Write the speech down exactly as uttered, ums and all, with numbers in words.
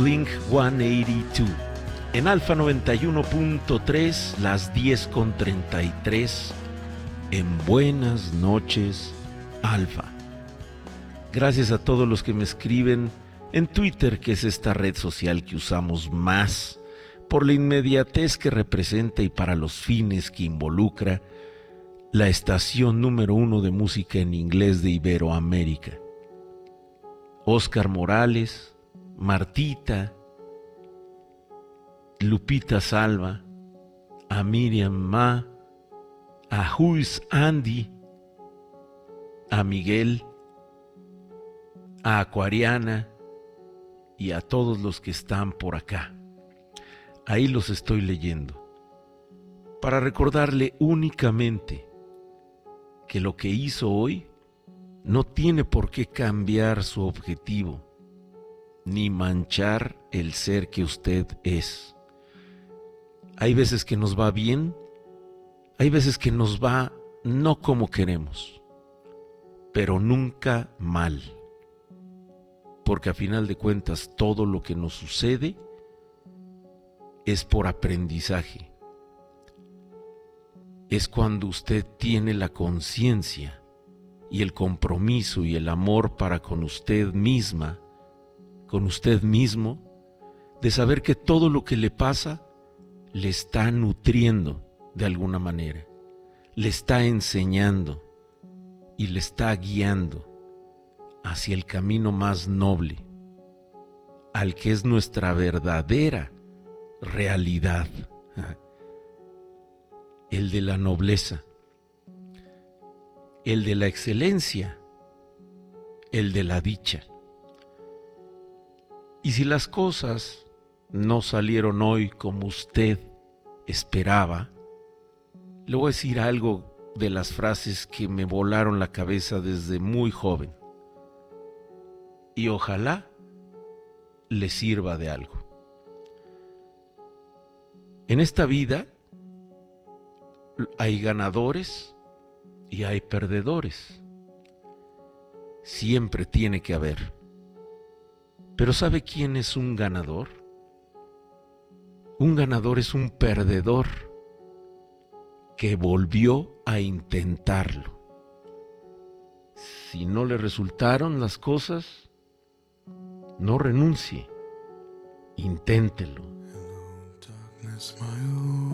Blink ciento ochenta y dos. En Alfa noventa y uno punto tres, las diez con treinta y tres. En Buenas noches, Alfa. Gracias a todos los que me escriben en Twitter, que es esta red social que usamos más por la inmediatez que representa y para los fines que involucra, la estación número uno de música en inglés de Iberoamérica. Oscar Morales, Martita, Lupita Salva, a Miriam Ma, a Who's Andy, a Miguel, a Acuariana y a todos los que están por acá. Ahí los estoy leyendo, para recordarle únicamente que lo que hizo hoy no tiene por qué cambiar su objetivo, ni manchar el ser que usted es. Hay veces que nos va bien, hay veces que nos va no como queremos, pero nunca mal. Porque a final de cuentas todo lo que nos sucede es por aprendizaje. Es cuando usted tiene la conciencia y el compromiso y el amor para con usted misma, con usted mismo, de saber que todo lo que le pasa le está nutriendo de alguna manera, le está enseñando y le está guiando hacia el camino más noble, al que es nuestra verdadera realidad, el de la nobleza, el de la excelencia, el de la dicha. Y si las cosas no salieron hoy como usted esperaba, le voy a decir algo de las frases que me volaron la cabeza desde muy joven. Y ojalá le sirva de algo. En esta vida hay ganadores y hay perdedores. Siempre tiene que haber. Pero ¿sabe quién es un ganador? Un ganador es un perdedor que volvió a intentarlo. Si no le resultaron las cosas, no renuncie, inténtelo.